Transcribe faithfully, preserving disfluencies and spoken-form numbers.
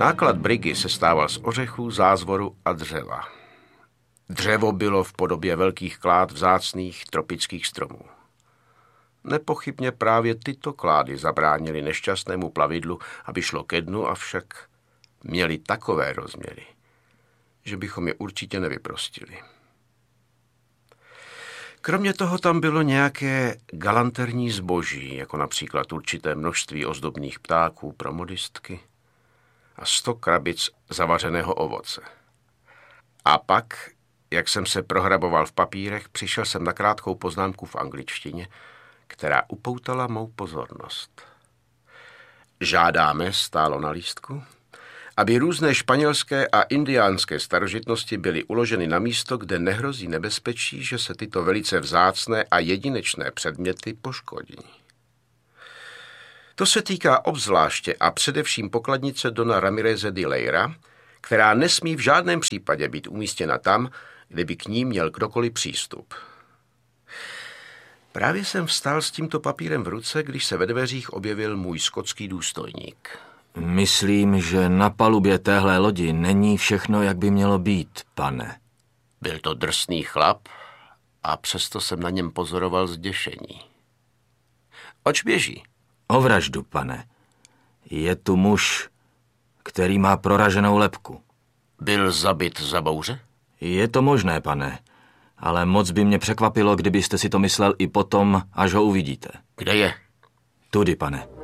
Náklad brigy se stával z ořechů, zázvoru a dřeva. Dřevo bylo v podobě velkých klád vzácných tropických stromů. Nepochybně právě tyto klády zabránily nešťastnému plavidlu, aby šlo ke dnu, avšak měly takové rozměry, že bychom je určitě nevyprostili. Kromě toho tam bylo nějaké galanterní zboží, jako například určité množství ozdobných ptáků pro modistky a sto krabic zavařeného ovoce. A pak, jak jsem se prohraboval v papírech, přišel jsem na krátkou poznámku v angličtině, která upoutala mou pozornost. Žádáme, stálo na lístku, aby různé španělské a indiánské starožitnosti byly uloženy na místo, kde nehrozí nebezpečí, že se tyto velice vzácné a jedinečné předměty poškodí. To se týká obzvláště a především pokladnice Dona Ramireze de Leyra, která nesmí v žádném případě být umístěna tam, kde by k ní měl kdokoliv přístup. Právě jsem vstal s tímto papírem v ruce, když se ve dveřích objevil můj skotský důstojník. Myslím, že na palubě téhle lodi není všechno, jak by mělo být, pane. Byl to drsný chlap a přesto jsem na něm pozoroval zděšení. Oč běží? O vraždu, pane. Je tu muž, který má proraženou lebku. Byl zabit za bouře? Je to možné, pane, ale moc by mě překvapilo, kdybyste si to myslel i potom, až ho uvidíte. Kde je? Tudy, pane.